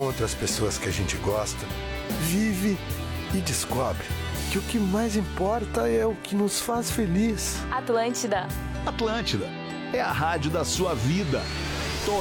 encontra as pessoas que a gente gosta, vive e descobre que o que mais importa é o que nos faz feliz. Atlântida. Atlântida é a rádio da sua vida.